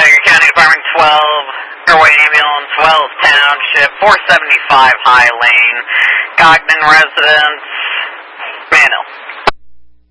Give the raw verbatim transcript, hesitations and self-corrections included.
Edgar County Department twelve, Airway Ambulance, Wells Township, four seventy-five High Lane, Cogman Residence, Manhill.